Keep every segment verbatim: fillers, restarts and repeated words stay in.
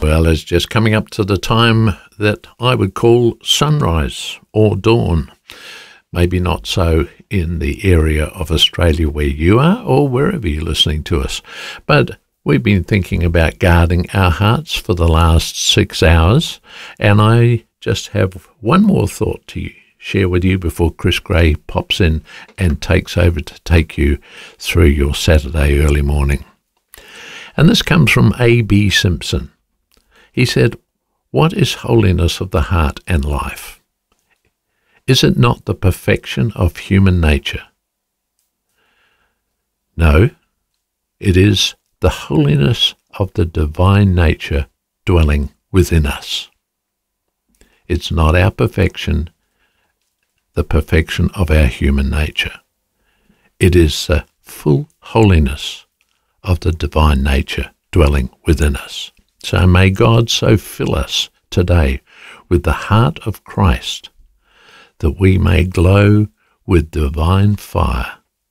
Well, it's just coming up to the time that I would call sunrise or dawn. Maybe not so in the area of Australia where you are or wherever you're listening to us. But we've been thinking about guarding our hearts for the last six hours, and I just have one more thought to share with you before Chris Gray pops in and takes over to take you through your Saturday early morning. And this comes from A B Simpson. He said, "What is holiness of the heart and life? Is it not the perfection of human nature? No, it is the holiness of the divine nature dwelling within us. It's not our perfection, the perfection of our human nature. It is the full holiness of the divine nature dwelling within us. So may God so fill us today with the heart of Christ that we may glow with divine fire,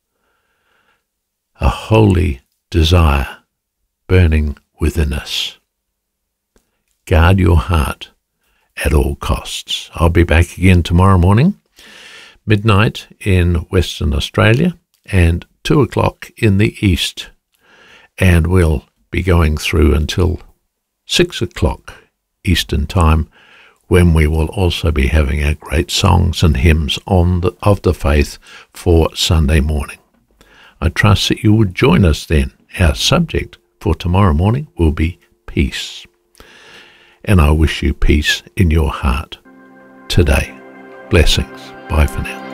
a holy desire burning within us. Guard your heart at all costs." I'll be back again tomorrow morning, midnight in Western Australia and two o'clock in the East. And we'll be going through until six o'clock Eastern Time, when we will also be having our great songs and hymns on the, of the faith for Sunday morning. I trust that you will join us then. Our subject for tomorrow morning will be peace. And I wish you peace in your heart today. Blessings. Bye for now.